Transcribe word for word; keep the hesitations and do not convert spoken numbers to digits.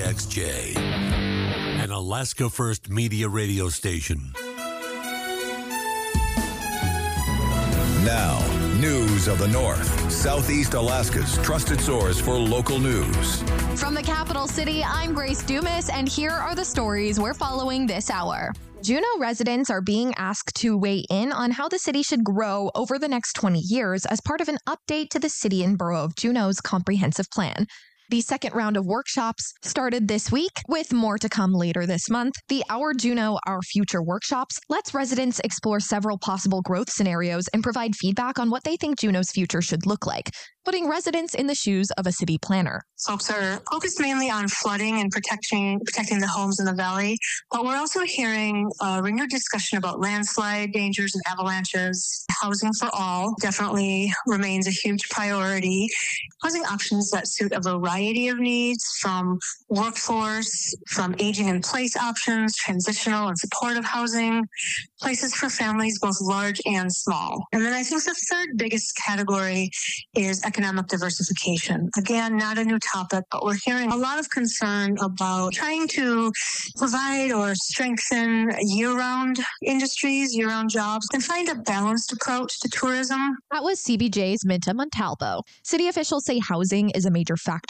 X J, an Alaska First Media radio station. Now, news of the North, Southeast Alaska's trusted source for local news. From the capital city, I'm Grace Dumas, and here are the stories we're following this hour. Juneau residents are being asked to weigh in on how the city should grow over the next twenty years as part of an update to the City and Borough of Juneau's comprehensive plan. The second round of workshops started this week, with more to come later this month. The Our Juneau, Our Future workshops lets residents explore several possible growth scenarios and provide feedback on what they think Juneau's future should look like, putting residents in the shoes of a city planner. Folks are focused mainly on flooding and protecting protecting the homes in the valley, but we're also hearing a renewed discussion about landslide dangers and avalanches. Housing for all definitely remains a huge priority. Housing options that suit a variety of needs, from workforce, from aging in place options, transitional and supportive housing, places for families both large and small. And then I think the third biggest category is economic diversification. Again, not a new topic, but we're hearing a lot of concern about trying to provide or strengthen year-round industries, year-round jobs, and find a balanced approach to tourism. That was C B J's Minta Montalvo. City officials say housing is a major factor